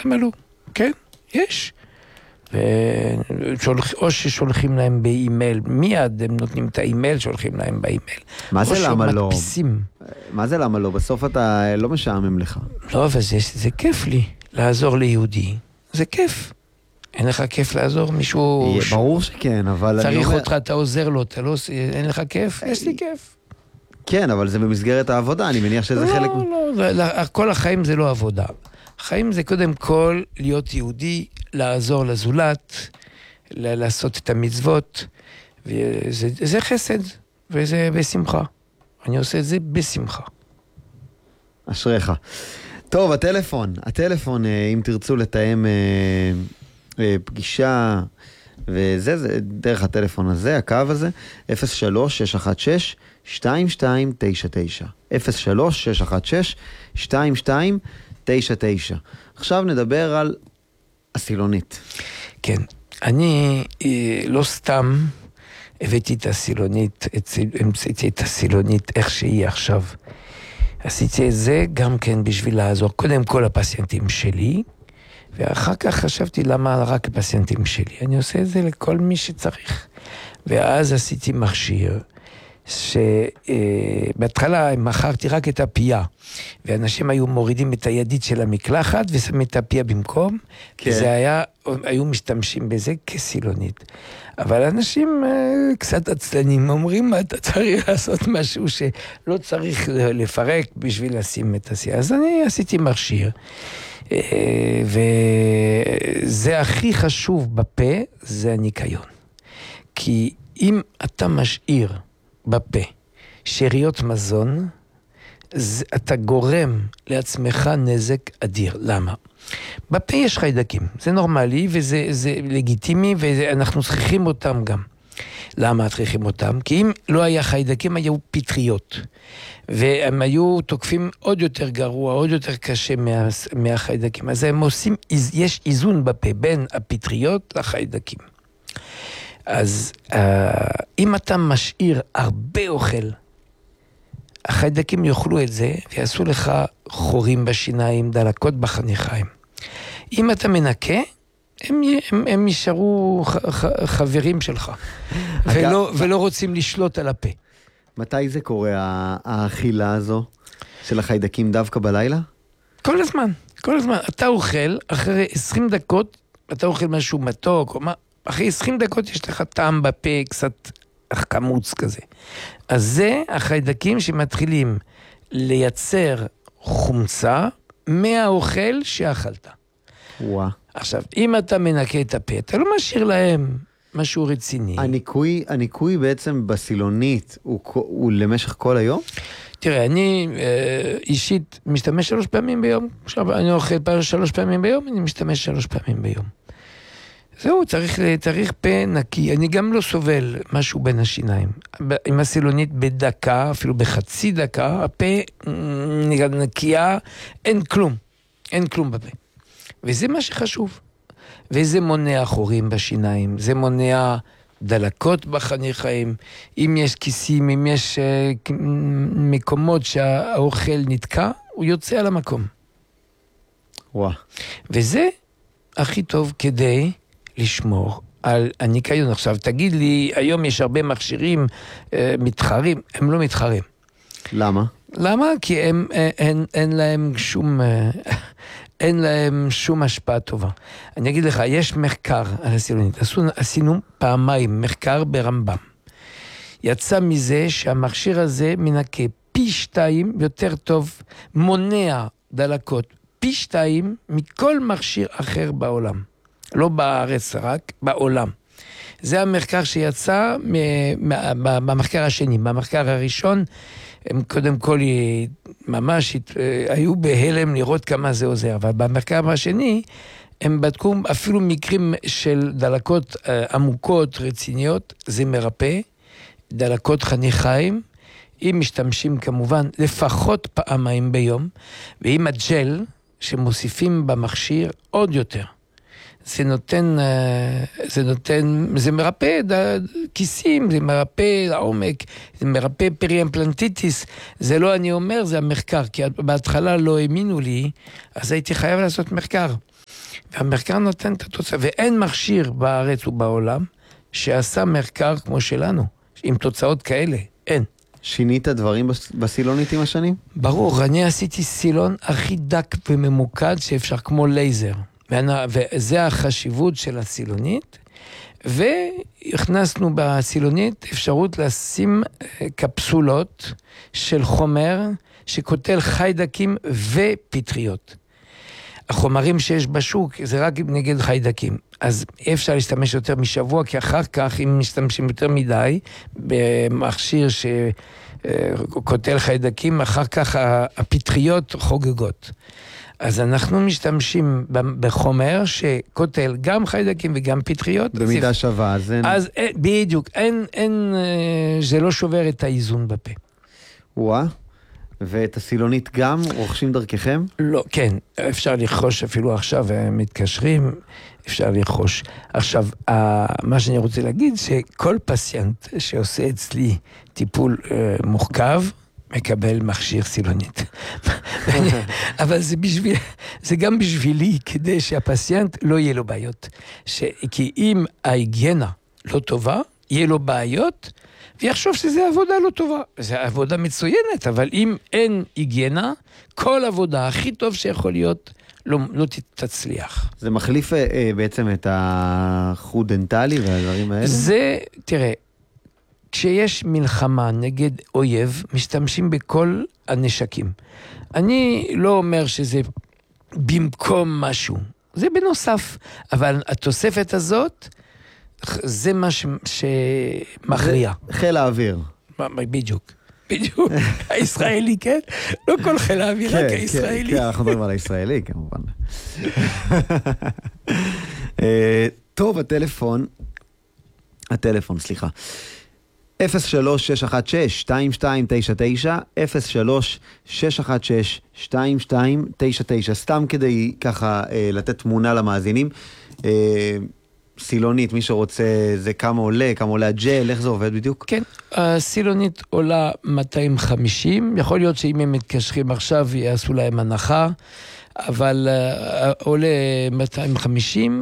למה לא? כן, יש. או ששולחים להם באימייל, מיד הם נותנים את האימייל, שולחים להם באימייל. מה זה למה לא? מדפיסים. מה זה למה לא? בסוף אתה לא משעמם לך. לא, אבל זה כיף לי, לעזור ליהודי. זה כיף. אין לך כיף לעזור מישהו... ברור שכן, אבל... צריך אותך, אתה עוזר לו, אתה לא... אין לך כיף? יש לי כיף. כן, אבל זה במסגרת העבודה, אני מניח שזה חלק... לא, כל החיים זה לא עבודה. החיים זה קודם כל להיות יהודי, לעזור לזולת, לעשות את המצוות, וזה חסד, וזה בשמחה. אני עושה את זה בשמחה. אשריך. טוב, הטלפון, אם תרצו לתאם פגישה, וזה זה דרך הטלפון הזה, הקו הזה, 03-616-2299. 03-616-2299. עכשיו נדבר על הסילונית. כן, אני לא סתם הבאתי את הסילונית, המצאתי את הסילונית איך שהיא עכשיו. עשיתי את זה גם כן בשביל לעזור, קודם כל הפציינטים שלי, ואחר כך חשבתי למה רק הפציינטים שלי. אני עושה את זה לכל מי שצריך. ואז עשיתי מכשיר, שבהתחלה מכרתי רק את הפייה, ואנשים היו מורידים את הידית של המקלחת ושמים את הפייה במקום, כן. וזה היו משתמשים בזה כסילונית. אבל אנשים קצת עצלנים אומרים, אתה צריך לעשות משהו שלא צריך לפרק בשביל לשים את הסייה. אז אני עשיתי מכשיר, וזה הכי חשוב בפה, זה הניקיון. כי אם אתה משאיר בפה שאריות מזון, אתה גורם לעצמך נזק אדיר. למה? בפה יש חיידקים, זה נורמלי וזה לגיטימי ואנחנו צריכים אותם גם. למה צריכים אותם? כי אם לא היה חיידקים היו פטריות, והם היו תוקפים עוד יותר גרוע, עוד יותר קשה מהחיידקים. אז הם עושים, יש איזון בפה בין הפטריות לחיידקים. אז אם אתה משאיר הרבה אוכל, החיידקים יאכלו את זה ויעשו לך חורים בשיניים, דלקות בחניכיים. אם אתה מנקה, הם יישארו חברים שלך, ולא רוצים לשלוט על הפה. מתי זה קורה, האכילה הזו של החיידקים דווקא בלילה? כל הזמן. אתה אוכל, אחרי 20 דקות, אתה אוכל משהו מתוק, או מה, אחרי 20 דקות יש לך טעם בפה קצת חמוץ כזה. אז זה החיידקים שמתחילים לייצר חומצה מהאוכל שאכלת. וואה. עכשיו, אם אתה מנקה את הפה, אתה לא משאיר להם משהו רציני. הניקוי בעצם בסילונית הוא למשך כל היום? תראה, אני אישית משתמש 3 פעמים ביום. עכשיו, אני אוכל 3 פעמים ביום, אני משתמש 3 פעמים ביום. זהו, צריך פה נקי. אני גם לא סובל משהו בין השיניים. עם הסילונית בדקה, אפילו בחצי דקה, הפה נקייה, אין כלום בפה. וזה מה שחשוב. וזה מונע חורים בשיניים, זה מונע דלקות בחניכיים, אם יש כיסים, אם יש מקומות שהאוכל נתקע, הוא יוצא על המקום. וואו. וזה הכי טוב כדי לשמור על הניקיון. עכשיו, תגיד לי, היום יש הרבה מכשירים מתחרים, הם לא מתחרים. למה? למה? כי אין להם שום השפעה טובה. אני אגיד לך, יש מחקר על הסילונית. עשינו פעמיים מחקר ברמב"ם. יצא מזה שהמכשיר הזה מנקה פי 2 יותר טוב, מונע דלקות פי 2 מכל מכשיר אחר בעולם. לא בארץ רק, בעולם. זה המחקר שיצא במחקר השני. במחקר הראשון, הם קודם כל ממש היו בהלם לראות כמה זה עוזר, אבל במחקר השני הם בדקו אפילו מקרים של דלקות עמוקות, רציניות, זה מרפא, דלקות חניכיים, אם משתמשים כמובן לפחות פעמיים ביום, ועם הג'ל שמוסיפים במכשיר עוד יותר. זה מרפא כיסים, זה מרפא לעומק, זה מרפא פריאמפלנטיטיס, זה לא אני אומר, זה המחקר, כי בהתחלה לא האמינו לי, אז הייתי חייב לעשות מחקר. והמחקר נותן את התוצאה, ואין מכשיר בארץ ובעולם שעשה מחקר כמו שלנו, עם תוצאות כאלה, אין. שינית דברים בסילונית עם השנים? ברור, אני עשיתי סילון הכי דק וממוקד שאפשר, כמו לייזר. וזה החשיבות של הסילונית, והכנסנו בסילונית אפשרות לשים קפסולות של חומר שקוטל חיידקים ופטריות. החומרים שיש בשוק זה רק נגד חיידקים, אז אפשר להשתמש יותר משבוע, כי אחר כך אם משתמשים יותר מדי במכשיר שקוטל חיידקים, אחר כך הפטריות חוגגות. אז אנחנו משתמשים בחומר שקוטל גם חיידקים וגם פטריות. במידה שווה, אז בדיוק, זה לא שובר את האיזון בפה. וואה. ואת הסילונית גם רוכשים דרככם? לא, כן, אפשר לרכוש אפילו עכשיו, מתקשרים, אפשר לרכוש. עכשיו, מה שאני רוצה להגיד, שכל פציינט שעושה אצלי טיפול מורכב, מקבל מכשיר סילונית. אבל זה גם בשבילי, כדי שהפציינט לא יהיה לו בעיות. כי אם ההיגיינה לא טובה, יהיה לו בעיות, ויחשוב שזה עבודה לא טובה. זה עבודה מצוינת, אבל אם אין היגיינה, כל עבודה הכי טוב שיכול להיות, לא תצליח. זה מחליף בעצם את החוט דנטלי והדברים האלה? זה, תראה, כשיש מלחמה נגד אויב, משתמשים בכל הנשקים. אני לא אומר שזה במקום משהו, זה בנוסף, אבל התוספת הזאת, זה מה שמכריע. חיל האוויר. בדיוק. בדיוק. הישראלי, כן? לא כל חיל האוויר, רק הישראלי. כן, אנחנו מדברים על הישראלי, כמובן. טוב, הטלפון, סליחה. 03-616-2299, 03-616-2299, סתם כדי ככה לתת תמונה למאזינים. סילונית, מי שרוצה, זה כמה עולה הג'ל, איך זה עובד בדיוק? כן, הסילונית עולה 250, יכול להיות שאם הם מתקשרים עכשיו יעשו להם הנחה, אבל עולה 250,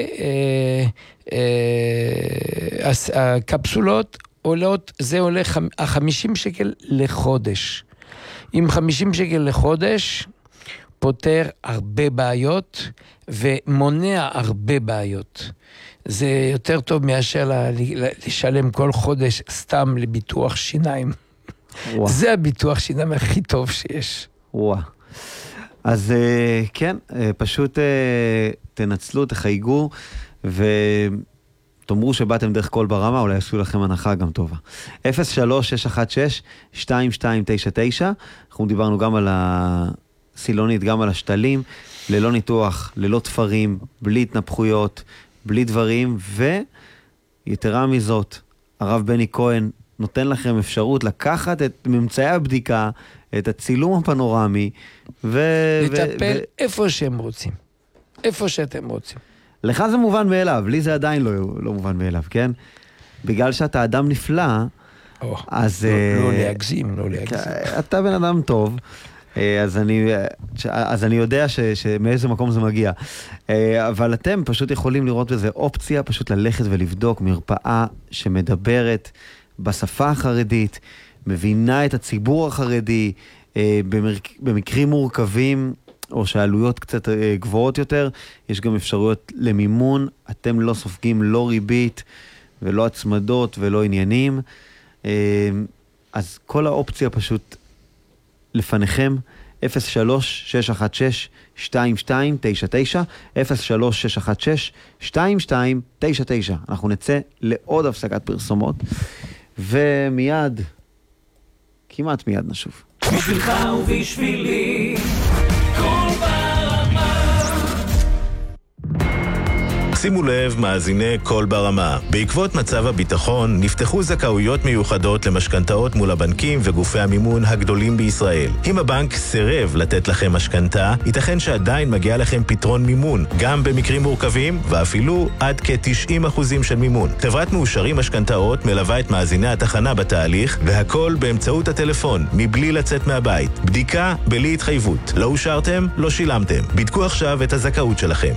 והקפסולות עולות, זה עולה 50 שקל לחודש. עם 50 שקל לחודש, פותר הרבה בעיות ומונע הרבה בעיות. זה יותר טוב מאשר לשלם כל חודש סתם לביטוח שיניים. זה הביטוח שיניים הכי טוב שיש. וואו. אז כן, פשוט תנצלו, תחייגו, ותאמרו שבאתם דרך כל ברמה, אולי יעשו לכם הנחה גם טובה. 03-616-2299, אנחנו דיברנו גם על הסילונית, גם על השתלים, ללא ניתוח, ללא תפרים, בלי התנפחויות, בלי דברים, ויתרה מזאת, הרב בני כהן נותן לכם אפשרות לקחת את ממצאי הבדיקה, את הצילום הפנורמי, לטפל איפה שהם רוצים. איפה שאתם רוצים. לך זה מובן מאליו, לי זה עדיין לא מובן מאליו, כן? בגלל שאתה אדם נפלא, אז... לא להגזים, לא להגזים. אתה בן אדם טוב, אז אני יודע מאיזה מקום זה מגיע. אבל אתם פשוט יכולים לראות בזה אופציה, פשוט ללכת ולבדוק מרפאה שמדברת בשפה החרדית, מבינה את הציבור החרדי, במקרים מורכבים, או שהעלויות קצת גבוהות יותר, יש גם אפשרויות למימון, אתם לא סופגים לא ריבית, ולא הצמדות ולא עניינים, אז כל האופציה פשוט לפניכם, 03-616-2299, 03-616-2299. אנחנו נצא לעוד הפסקת פרסומות, ומיד, כמעט מיד נשוב. בשבילך ובשבילי, כל ברמה. שימו לב, מאזיני כל ברמה. בעקבות מצב הביטחון נפתחו זכאויות מיוחדות למשכנתאות מול הבנקים וגופי המימון הגדולים בישראל. אם הבנק סירב לתת לכם משכנתה, ייתכן שעדיין מגיע לכם פתרון מימון, גם במקרים מורכבים ואפילו עד כ-90% של מימון. חברת מאושרים משכנתאות מלווה את מאזיני התחנה בתהליך, והכל באמצעות הטלפון, מבלי לצאת מהבית. בדיקה בלי התחייבות. לא אושרתם, לא שילמתם. בדקו עכשיו את הזכאות שלכם.